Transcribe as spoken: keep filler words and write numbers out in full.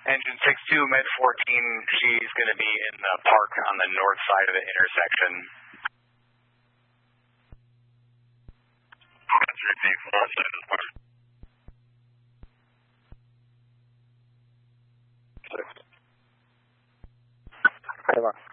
Engine six two, Med fourteen, she's going to be in the park on the north side of the intersection. Six. Hi,